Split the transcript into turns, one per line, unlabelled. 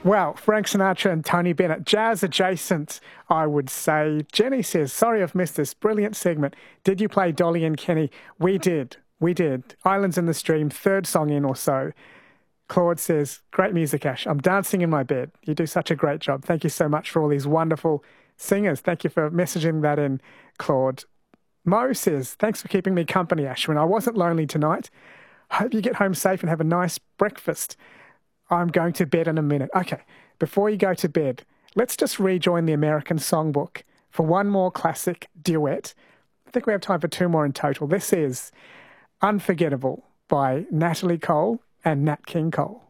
Well, Frank Sinatra and Tony Bennett, jazz adjacent, I would say. Jenny says, sorry I've missed this brilliant segment. Did you play Dolly and Kenny? We did. We did. Islands in the Stream, third song in or so. Claude says, great music, Ash. I'm dancing in my bed. You do such a great job. Thank you so much for all these wonderful singers. Thank you for messaging that in, Claude. Mo says, thanks for keeping me company, Ashwin. I wasn't lonely tonight. Hope you get home safe and have a nice breakfast. I'm going to bed in a minute. Okay, before you go to bed, let's just rejoin the American Songbook for one more classic duet. I think we have time for two more in total. This is Unforgettable by Natalie Cole and Nat King Cole.